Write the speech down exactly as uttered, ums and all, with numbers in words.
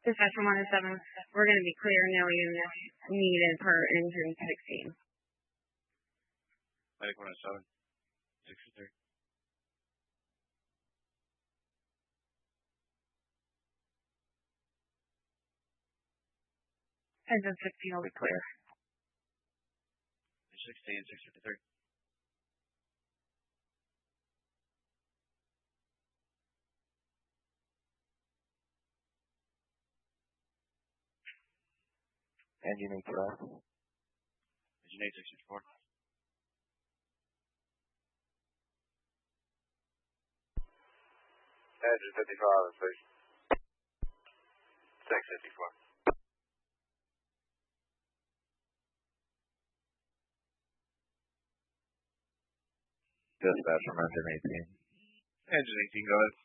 Dispatch from one oh seven, we're going to be clear, no units needed per engine sixteen. Medic one oh seven, sixty-three. Engine sixteen will be clear. sixteen, six fifty-three. Engine eight twelve. Engine eight six four. Engine fifty-five on station. six fifty-four. Dispatch from engine eighteen. Engine eighteen, go ahead.